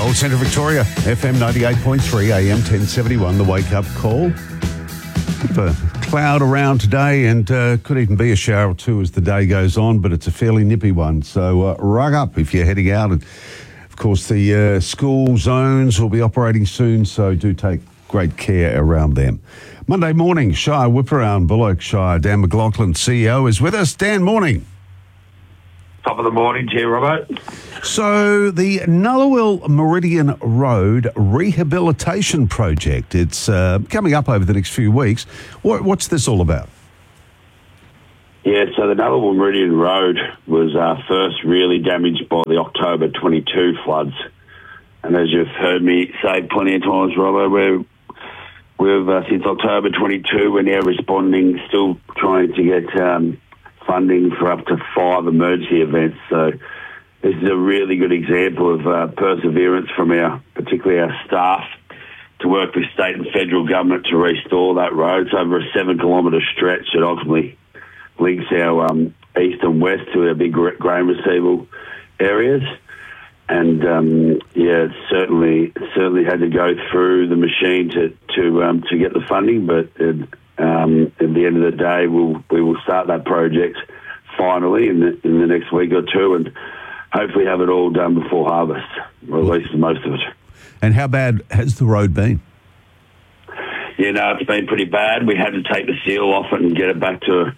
Gold Centre Victoria, FM 98.3, AM 1071, the wake-up call. Bit of a cloud around today and could even be a shower or two as the day goes on, but it's a fairly nippy one. So rug up if you're heading out. And, of course, the school zones will be operating soon, so do take great care around them. Monday morning, Shire Whiparound, Bullock Shire. Dan McLaughlin, CEO, is with us. Dan, morning. Top of the morning to you, Robert. So the Nullawil Meridian Road Rehabilitation Project, it's coming up over the next few weeks. What's this all about? Yeah, so the Nullawil Meridian Road was first really damaged by the October 22 floods. And as you've heard me say plenty of times, Robert, we've since October 22, we're now responding, still trying to get funding for up to 5 emergency events. So this is a really good example of perseverance from particularly our staff, to work with state and federal government to restore that road. It's over a 7-kilometre stretch that ultimately links our east and west to our big grain receival areas. And it certainly had to go through the machine to get the funding, but at the end of the day, we will start that project finally in the next week or two, and hopefully have it all done before harvest, or at least most of it. And how bad has the road been? Yeah, no, it's been pretty bad. We had to take the seal off it and get it back to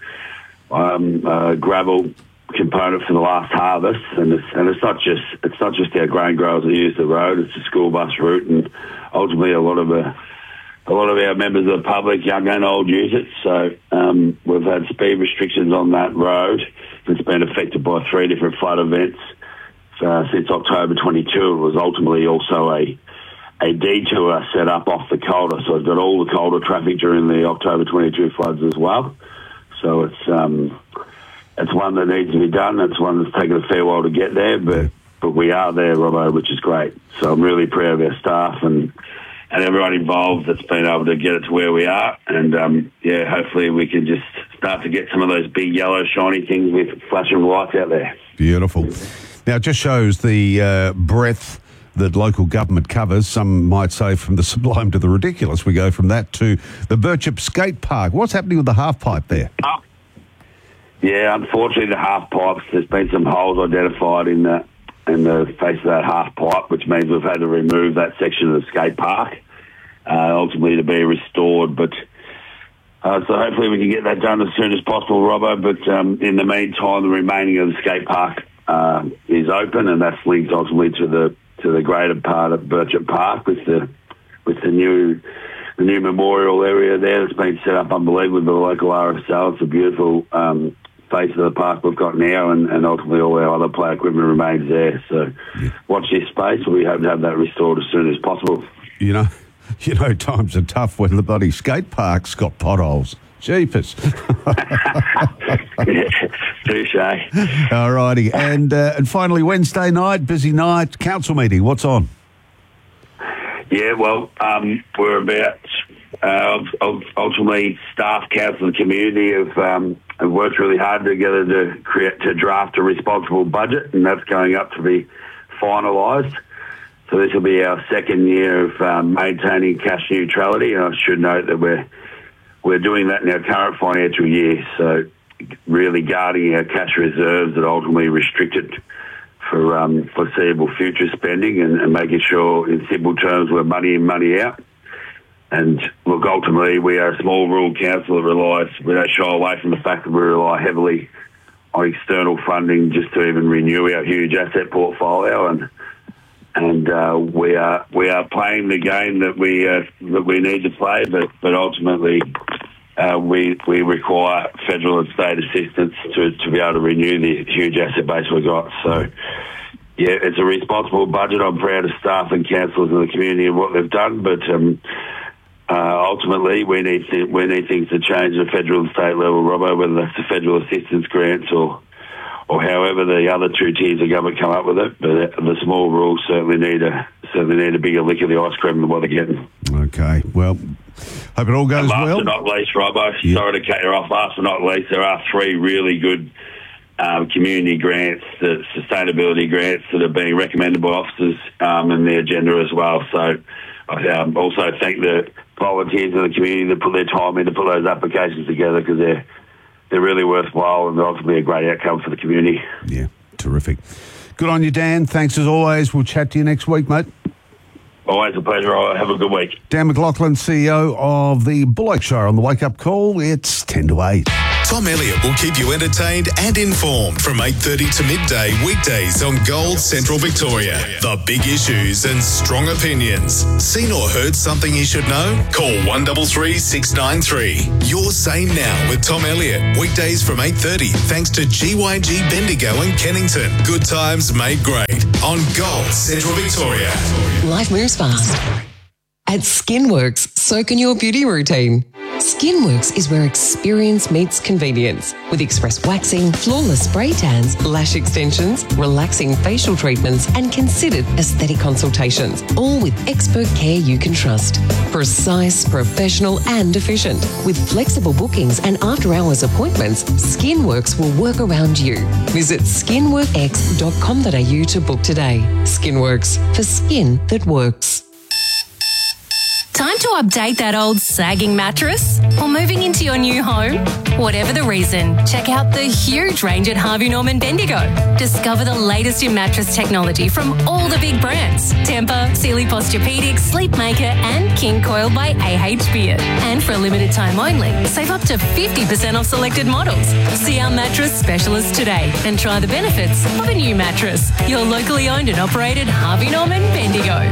a gravel component for the last harvest, and it's not just our grain growers that use the road. It's a school bus route, and ultimately a lot of our members of the public, young and old, use it. So we've had speed restrictions on that road. It's been affected by 3 different flood events since October 22. It was ultimately also a detour set up off the Calder, so it's got all the Calder traffic during the October 22 floods as well. So it's one that needs to be done. It's one that's taken a fair while to get there, but we are there, Robbo, which is great. So I'm really proud of our staff and everyone involved that's been able to get it to where we are. And, hopefully we can just start to get some of those big yellow shiny things with flashing lights out there. Beautiful. Now, it just shows the breadth that local government covers. Some might say from the sublime to the ridiculous. We go from that to the Birchip Skate Park. What's happening with the half pipe there? Yeah, unfortunately, the half pipes, there's been some holes identified in the face of that half pipe, which means we've had to remove that section of the skate park, ultimately to be restored. But so hopefully we can get that done as soon as possible, Robbo. But in the meantime, the remaining of the skate park is open, and that's linked ultimately to the greater part of Birchip Park with the new memorial area there that's been set up unbelievably by the local RSL. It's a beautiful face of the park we've got now, and ultimately all our other play equipment remains there. So watch this space. We hope to have that restored as soon as possible. You know, times are tough when the bloody skate park's got potholes. Jeepers. Touche. All righty. And finally, Wednesday night, busy night, council meeting. What's on? Yeah, well, we're about ultimately staff, council, and community have worked really hard together to draft a responsible budget, and that's going up to be finalised. So this will be our second year of maintaining cash neutrality, and I should note that we're doing that in our current financial year. So really guarding our cash reserves that are ultimately restricted for foreseeable future spending, and making sure, in simple terms, we're money in, money out. And look, ultimately, we are a small rural council that we don't shy away from the fact that we rely heavily on external funding just to even renew our huge asset portfolio. And we are playing the game that we need to play, but ultimately we require federal and state assistance to be able to renew the huge asset base we've got. So, yeah, it's a responsible budget. I'm proud of staff and councillors in the community and what they've done, but ultimately we need things to change at the federal and state level, Robbo, whether that's the federal assistance grants or however the other 2 tiers of government come up with it. But the small rules certainly need a bigger lick of the ice cream than what they're getting. Okay, well, hope it all goes well. Last but not least, Robbo, sorry to cut you off, last but not least, there are 3 really good community grants, the sustainability grants that are being recommended by officers and the agenda as well. So I also thank the volunteers in the community that put their time in to put those applications together, because they're really worthwhile and they're ultimately a great outcome for the community. Yeah, terrific. Good on you, Dan. Thanks as always. We'll chat to you next week, mate. Always a pleasure. Have a good week. Dan McLaughlin, CEO of the Bull Show on the Wake Up Call. It's 10 to 8. Tom Elliott will keep you entertained and informed from 8:30 to midday weekdays on Gold Central Victoria. The big issues and strong opinions. Seen or heard something you should know? Call 133 693. Your Say Now with Tom Elliott. Weekdays from 8:30 thanks to GYG Bendigo and Kennington. Good times made great on Gold Central Victoria. Life moves fast. At Skinworks, so can your beauty routine. Skinworks is where experience meets convenience, with express waxing, flawless spray tans, lash extensions, relaxing facial treatments, and considered aesthetic consultations, all with expert care you can trust. Precise, professional, and efficient. With flexible bookings and after-hours appointments, Skinworks will work around you. Visit skinworkx.com.au to book today. Skinworks, for skin that works. Time to update that old sagging mattress? Or moving into your new home? Whatever the reason, check out the huge range at Harvey Norman Bendigo. Discover the latest in mattress technology from all the big brands: Tempur, Sealy Posturepedic, Sleepmaker, and King Coil by AH Beard. And for a limited time only, save up to 50% off selected models. See our mattress specialist today and try the benefits of a new mattress. Your locally owned and operated Harvey Norman Bendigo.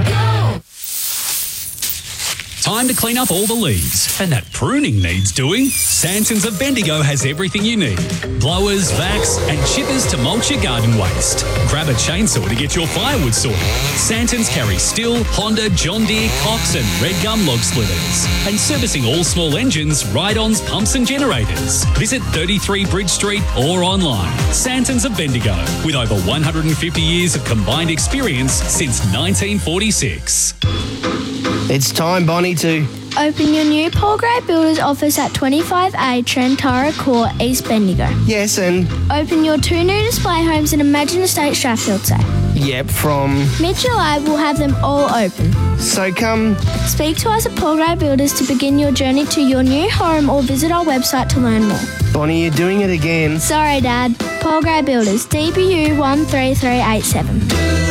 Time to clean up all the leaves. And that pruning needs doing. Santons of Bendigo has everything you need. Blowers, vacs, and chippers to mulch your garden waste. Grab a chainsaw to get your firewood sorted. Santons carry Stihl, Honda, John Deere, Cox, and Red Gum log splitters. And servicing all small engines, ride-ons, pumps, and generators. Visit 33 Bridge Street or online. Santons of Bendigo, with over 150 years of combined experience since 1946. It's time, Bonnie, to open your new Paul Gray Builders office at 25A Trentara Court, East Bendigo. Yes, and open your 2 new display homes in Imagine Estate Strathfield Say. Yep, from mid-July we'll have them all open. So come speak to us at Paul Gray Builders to begin your journey to your new home, or visit our website to learn more. Bonnie, you're doing it again. Sorry, Dad. Paul Gray Builders, DBU 13387.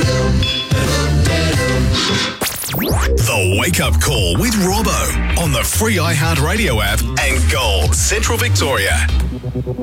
The Wake Up Call with Robbo on the free iHeartRadio app and Gold Central Victoria.